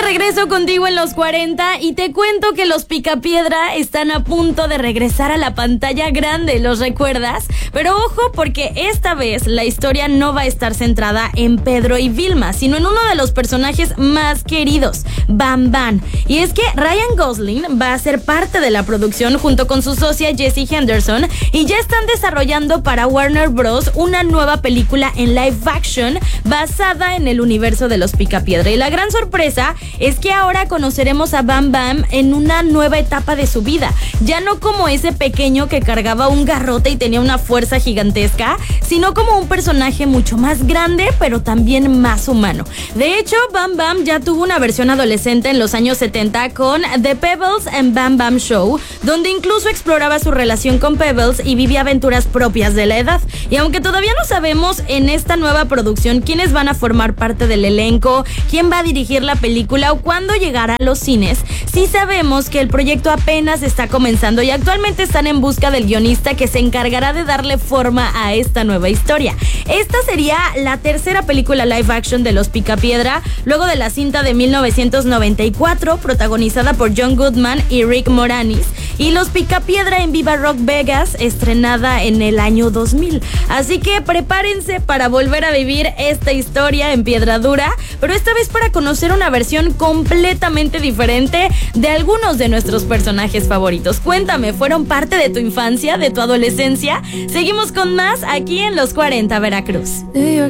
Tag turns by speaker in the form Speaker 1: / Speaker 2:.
Speaker 1: regreso contigo en los 40 y te cuento que los Picapiedra están a punto de regresar a la pantalla grande, ¿los recuerdas? Pero ojo, porque esta vez la historia no va a estar centrada en Pedro y Vilma, sino en uno de los personajes más queridos, Bam Bam. Y es que Ryan Gosling va a ser parte de la producción junto con su socia Jessie Henderson y ya están desarrollando para Warner Bros. Una nueva película en live action basada en el universo de los Picapiedra. Y la gran sorpresa es que ahora conoceremos a Bam Bam en una nueva etapa de su vida, ya no como ese pequeño que cargaba un garrote y tenía una fuerza gigantesca, sino como un personaje mucho más grande, pero también más humano. De hecho, Bam Bam ya tuvo una versión adolescente en los años 70 con The Pebbles and Bam Bam Show, donde incluso exploraba su relación con Pebbles y vivía aventuras propias de la edad. Y aunque todavía no sabemos en esta nueva producción quiénes van a formar parte del elenco, quién va a dirigir la película o cuándo llegará a los cines, sí sabemos que el proyecto apenas está comenzando y actualmente están en busca del guionista que se encargará de darle forma a esta nueva historia. Esta sería la tercera película live action de los Picapiedra, luego de la cinta de 1994 protagonizada por John Goodman y Rick Moranis, y Los Picapiedra en Viva Rock Vegas, estrenada en el año 2000. Así que prepárense para volver a vivir esta historia en piedra dura, pero esta vez para conocer una versión completamente diferente de algunos de nuestros personajes favoritos. Cuéntame, ¿fueron parte de tu infancia, de tu adolescencia? Seguimos con más aquí en Los 40 Veracruz.